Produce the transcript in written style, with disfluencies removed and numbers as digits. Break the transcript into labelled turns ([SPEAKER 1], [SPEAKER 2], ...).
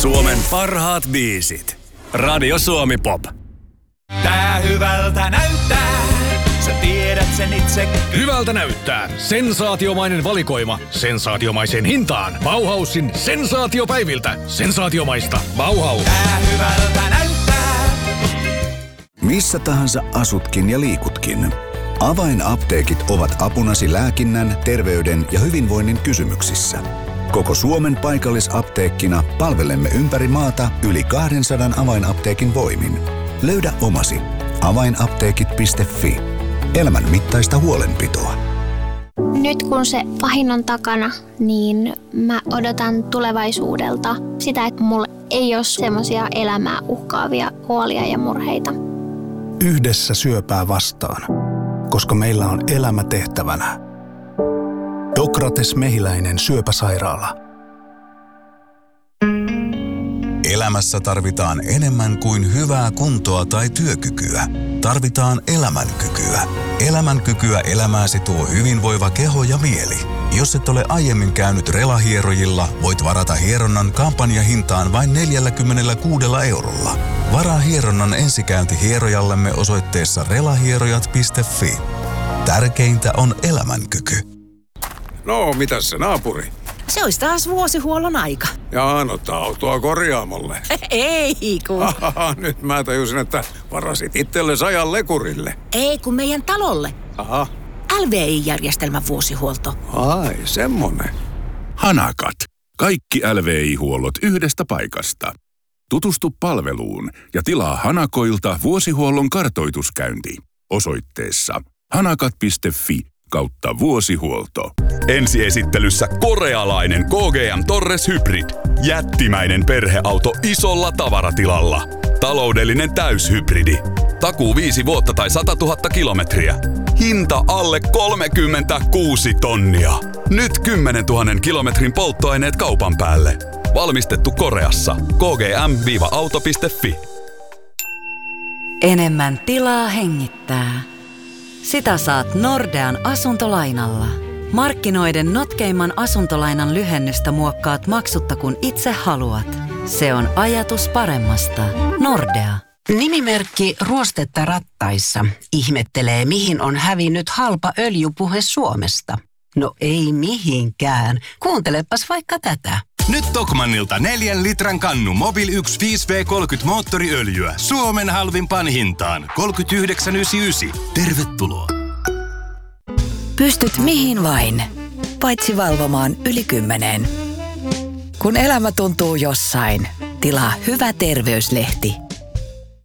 [SPEAKER 1] Suomen parhaat biisit. Radio Suomi Pop.
[SPEAKER 2] Tää hyvältä näyttää, sä tiedät sen itse.
[SPEAKER 3] Hyvältä näyttää. Sensaatiomainen valikoima. Sensaatiomaiseen hintaan. Bauhausin sensaatiopäiviltä. Sensaatiomaista. Bauhaus.
[SPEAKER 2] Tää hyvältä näyttää.
[SPEAKER 4] Missä tahansa asutkin ja liikutkin. Avainapteekit ovat apunasi lääkinnän, terveyden ja hyvinvoinnin kysymyksissä. Koko Suomen paikallisapteekkina palvelemme ympäri maata yli 200 avainapteekin voimin. Löydä omasi. Avainapteekit.fi. Elämän mittaista huolenpitoa.
[SPEAKER 5] Nyt kun se pahin on takana, niin mä odotan tulevaisuudelta sitä, että mulla ei ole semmoisia elämää uhkaavia huolia ja murheita.
[SPEAKER 6] Yhdessä syöpää vastaan, koska meillä on elämä tehtävänä. Dokrates Mehiläinen syöpäsairaala.
[SPEAKER 7] Elämässä tarvitaan enemmän kuin hyvää kuntoa tai työkykyä. Tarvitaan elämänkykyä. Elämänkykyä elämääsi tuo hyvinvoiva keho ja mieli. Jos et ole aiemmin käynyt relahierojilla, voit varata hieronnan kampanjahintaan vain 46 €. Varaa hieronnan ensikäynti hierojallemme osoitteessa relahierojat.fi. Tärkeintä on elämänkyky.
[SPEAKER 8] No, mitäs se naapuri?
[SPEAKER 9] Se olisi taas vuosihuollon aika.
[SPEAKER 8] Jaa, no autoa korjaamolle.
[SPEAKER 9] Ei kun...
[SPEAKER 8] Nyt mä tajusin, että varasit itsellesi ajan lekurille.
[SPEAKER 9] Ei kun meidän talolle.
[SPEAKER 8] Aha.
[SPEAKER 9] LVI-järjestelmän vuosihuolto.
[SPEAKER 8] Ai, semmonen.
[SPEAKER 10] Hanakat. Kaikki LVI-huollot yhdestä paikasta. Tutustu palveluun ja tilaa Hanakoilta vuosihuollon kartoituskäynti osoitteessa hanakat.fi/vuosihuolto.
[SPEAKER 11] Ensiesittelyssä korealainen KGM Torres Hybrid. Jättimäinen perheauto isolla tavaratilalla. Taloudellinen täyshybridi. Takuu 5 vuotta tai 100 000 kilometriä. Hinta alle 36 tonnia. Nyt 10 000 kilometrin polttoaineet kaupan päälle. Valmistettu Koreassa. kgm-auto.fi.
[SPEAKER 12] Enemmän tilaa hengittää. Sitä saat Nordean asuntolainalla. Markkinoiden notkeimman asuntolainan lyhennystä muokkaat maksutta kun itse haluat. Se on ajatus paremmasta. Nordea.
[SPEAKER 13] Nimimerkki Ruostetta rattaissa ihmettelee, mihin on hävinnyt halpa öljypuhe Suomesta. No ei mihinkään. Kuuntelepas vaikka tätä.
[SPEAKER 14] Nyt Tokmannilta 4 litran kannu Mobil 1 5V30 moottoriöljyä. Suomen halvimpaan hintaan. 39,99. Tervetuloa.
[SPEAKER 15] Pystyt mihin vain, paitsi valvomaan yli 10. Kun elämä tuntuu jossain, tilaa Hyvä terveyslehti